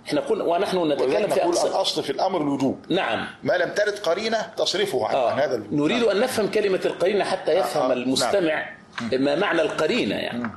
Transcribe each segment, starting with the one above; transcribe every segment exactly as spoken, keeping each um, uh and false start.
احنا قلنا ونحن نتكلم في نقول الأصل في الأمر الوجوب. نعم. ما لم ترد قرينة تصرفه عن, آه. عن هذا. نريد أن نفهم كلمة القرينة حتى يفهم آه. آه. المستمع نعم. ما معنى القرينة يعني.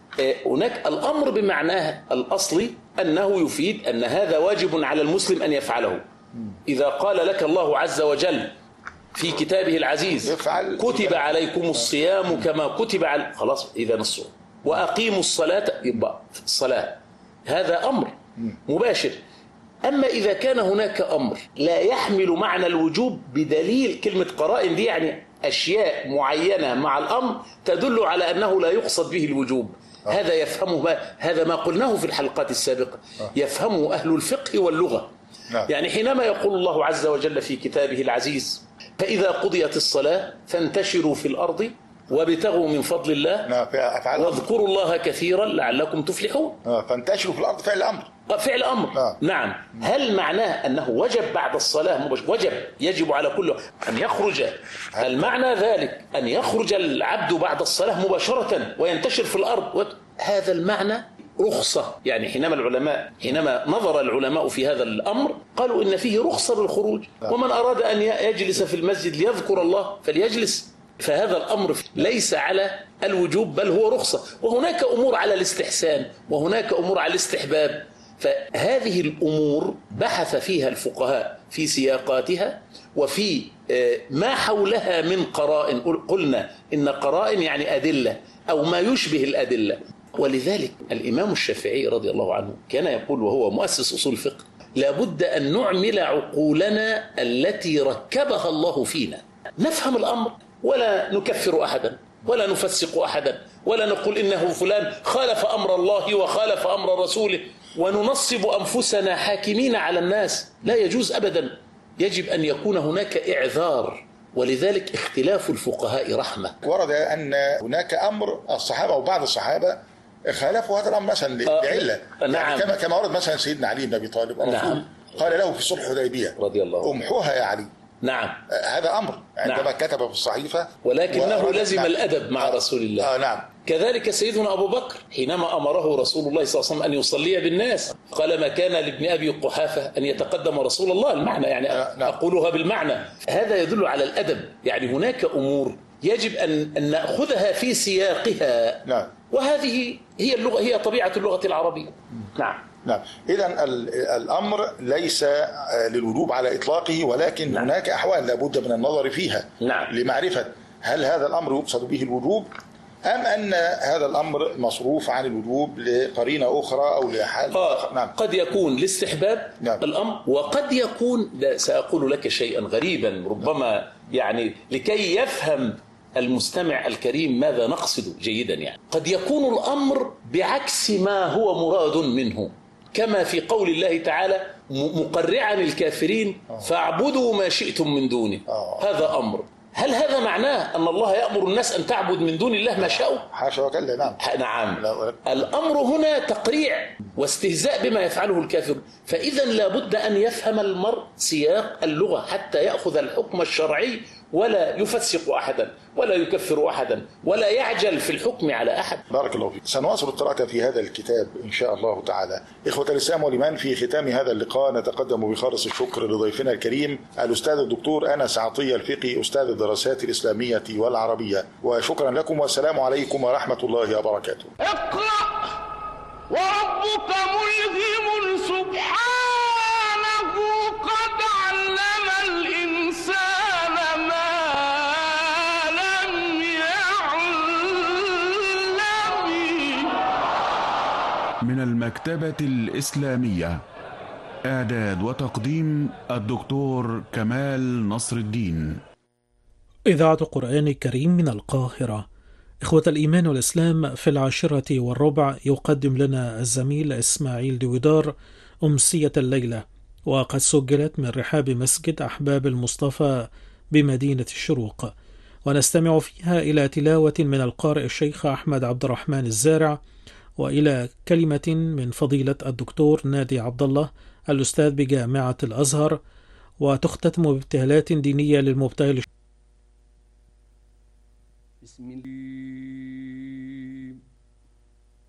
هناك الأمر بمعناه الأصلي أنه يفيد أن هذا واجب على المسلم أن يفعله. إذا قال لك الله عز وجل في كتابه العزيز يفعل كتب عليكم الصيام كما كتب على خلاص إذا نصه وأقيموا الصلاة يبقى الصلاة هذا أمر مباشر. أما إذا كان هناك أمر لا يحمل معنى الوجوب بدليل كلمة قرائن دي يعني أشياء معينة مع الأمر تدل على أنه لا يقصد به الوجوب. آه. هذا يفهمه هذا ما قلناه في الحلقات السابقة. آه. يفهمه أهل الفقه واللغة. آه. يعني حينما يقول الله عز وجل في كتابه العزيز فإذا قضيت الصلاة فانتشروا في الأرض وابتغوا من فضل الله واذكروا الله كثيرا لعلكم تفلحون. آه. فانتشروا في الأرض فعل أمر. فعل أمر. آه. نعم. هل معناه أنه وجب بعد الصلاة وجب يجب على كل أن يخرج؟ المعنى ذلك أن يخرج العبد بعد الصلاة مباشرة وينتشر في الأرض. هذا المعنى رخصة. يعني حينما العلماء حينما نظر العلماء في هذا الأمر قالوا إن فيه رخصة للخروج. آه. ومن أراد أن يجلس في المسجد ليذكر الله فليجلس. فهذا الأمر ليس على الوجوب بل هو رخصة. وهناك أمور على الاستحسان وهناك أمور على الاستحباب. فهذه الأمور بحث فيها الفقهاء في سياقاتها وفي ما حولها من قرائن. قلنا إن قرائن يعني أدلة أو ما يشبه الأدلة. ولذلك الإمام الشافعي رضي الله عنه كان يقول وهو مؤسس أصول الفقه لابد أن نعمل عقولنا التي ركبها الله فينا نفهم الأمر ولا نكفر أحدا ولا نفسق أحدا ولا نقول إنه فلان خالف أمر الله وخالف أمر رسوله وننصب أنفسنا حاكمين على الناس. لا يجوز أبدا. يجب أن يكون هناك إعذار. ولذلك اختلاف الفقهاء رحمة. ورد أن هناك أمر الصحابة أو بعض الصحابة خالفوا هذا الأمر مثلا لعلة. آه. نعم. يعني كما كما ورد مثلا سيدنا علي بن أبي طالب الرسول نعم. قال له في صلح الحديبية رضي الله امحوها يا علي. نعم. هذا أمر عندما نعم. كتب في الصحيفة ولكنه لزم نعم. الأدب مع آه. رسول الله. آه نعم. كذلك سيدنا أبو بكر حينما أمره رسول الله صلى الله عليه وسلم أن يصلي بالناس قال ما كان لابن أبي قحافة أن يتقدم رسول الله. المعنى يعني آه. نعم. أقولها بالمعنى. هذا يدل على الأدب. يعني هناك أمور يجب أن, أن نأخذها في سياقها. نعم. وهذه هي اللغة هي طبيعة اللغة العربية. نعم. نعم. إذن الأمر ليس للوجوب على إطلاقه ولكن نعم. هناك أحوال لابد من النظر فيها نعم. لمعرفة هل هذا الأمر يقصد به الوجوب أم أن هذا الأمر مصروف عن الوجوب لقرينة أخرى أو لحال. نعم. قد يكون لاستحباب نعم. الأمر وقد يكون سأقول لك شيئا غريبا ربما يعني لكي يفهم المستمع الكريم ماذا نقصد جيدا. يعني قد يكون الأمر بعكس ما هو مراد منه كما في قول الله تعالى مقرعا الكافرين فاعبدوا ما شئتم من دونه. هذا أمر. هل هذا معناه أن الله يأمر الناس أن تعبد من دون الله ما شاءوا؟ حاشا وكلا. نعم. نعم. الأمر هنا تقريع واستهزاء بما يفعله الكافر. فإذا لابد أن يفهم المرء سياق اللغة حتى يأخذ الحكم الشرعي ولا يفسق أحدا ولا يكفر أحدا ولا يعجل في الحكم على أحد. بارك الله فيك. سنواصل القراءة في هذا الكتاب إن شاء الله تعالى. إخوة الإسلام والإيمان، في ختام هذا اللقاء نتقدم بخالص الشكر لضيفنا الكريم الأستاذ الدكتور أنس عطية الفقي أستاذ الدراسات الإسلامية والعربية. وشكرا لكم والسلام عليكم ورحمة الله وبركاته. اقرأ وربك ملهم سبحانه قد علم الإنسان ما لم يعلم. من المكتبة الإسلامية إعداد وتقديم الدكتور كمال نصر الدين. إذاعة القرآن الكريم من القاهرة. إخوة الإيمان والإسلام، في العاشرة والربع يقدم لنا الزميل إسماعيل دويدار أمسية الليلة، وقد سجلت من رحاب مسجد أحباب المصطفى بمدينة الشروق، ونستمع فيها إلى تلاوة من القارئ الشيخ أحمد عبد الرحمن الزارع، وإلى كلمة من فضيلة الدكتور نادي عبد الله الأستاذ بجامعة الأزهر، وتختتم بابتهالات دينية للمبتهل. بسم الله.